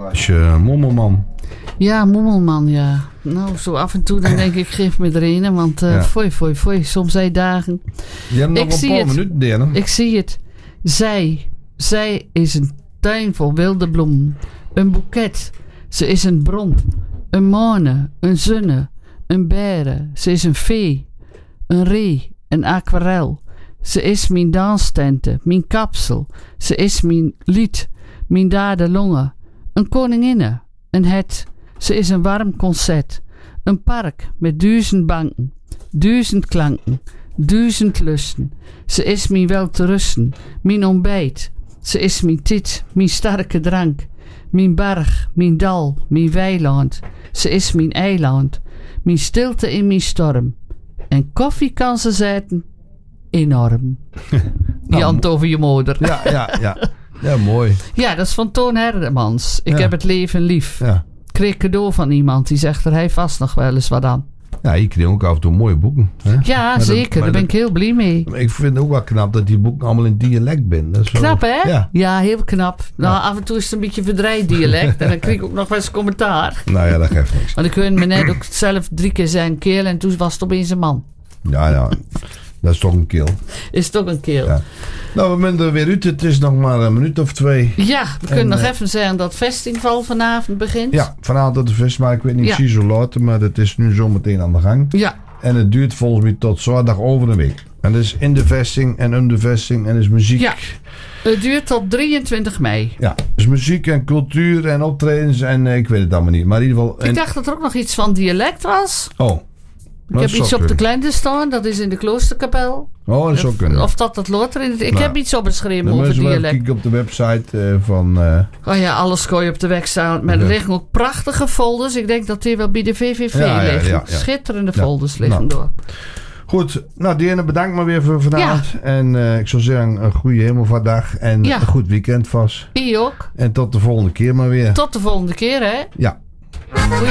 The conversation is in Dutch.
was Mommelman. Ja, Mommelman, ja. Nou, zo af en toe dan denk ik, geef me er een. Want foei. Soms zijn dagen. Je hebt nog een paar minuten, Dene. Ik zie het. Zij is een tuin vol wilde bloemen. Een boeket. Ze is een bron. Een maane. Een zonne. Een beren. Ze is een vee. Een ree. Een aquarel. Ze is mijn danstente. Mijn kapsel. Ze is mijn lied. Mijn dade longen. Een koninginne. Een het. Ze is een warm concert. Een park met 1000 banken. 1000 klanken. 1000 lusten. Ze is mijn wel te rusten. Mijn ontbijt. Ze is mijn tit. Mijn sterke drank. Mijn berg. Mijn dal. Mijn weiland. Ze is mijn eiland. Mijn stilte in mijn storm. En koffie kan ze zetten. Enorm. Jant over je moeder. Ja. Ja, mooi. Ja, dat is van Toon Herdemans. Ik heb het leven lief. Ja. Ik kreeg cadeau van iemand die zegt er hij vast nog wel eens wat aan. Ja, je kreeg ook af en toe mooie boeken. Hè? Ja, maar zeker. Daar ben ik heel blij mee. Ik vind het ook wel knap dat die boeken allemaal in dialect zijn. Dat is knap, hè? Ja. Ja, heel knap. Nou, af en toe is het een beetje verdraaid dialect. En dan kreeg ik ook nog wel eens commentaar. Nou ja, dat geeft niks. Want ik hoorde me net ook zelf 3 keer zijn keel en toen was het opeens een man. Ja. Dat is toch een keel. Is toch een keel. Ja. Nou, we zijn er weer uit. Het is nog maar een minuut of 2. Ja, we kunnen nog even zeggen dat het festival vanavond begint. Ja, vanavond dat de festival. Ik weet niet precies hoe laat, maar het is nu zo meteen aan de gang. Ja. En het duurt volgens mij tot zaterdag over een week. En dat is in de vesting en om de vesting en is muziek. Ja, het duurt tot 23 mei. Ja, dus muziek en cultuur en optredens en ik weet het allemaal niet. Maar in ieder geval... Ik dacht dat er ook nog iets van dialect was. Oh. Ik heb iets op de Kleinde staan, dat is in de Kloosterkapel. Oh, dat zou kunnen. Of dat later in het... Ik heb iets opgeschreven over dialect. Dan kijk op de website van... Oh ja, alles gooi je op de weg staan. Maar er liggen ook prachtige folders. Ik denk dat die wel bij de VVV liggen. Ja. Schitterende folders liggen door. Goed, nou Diana, bedankt maar weer voor vanavond. Ja. En ik zou zeggen, een goede hemelvaartdag en een goed weekend vast. I ook. En tot de volgende keer maar weer. Tot de volgende keer, hè? Ja.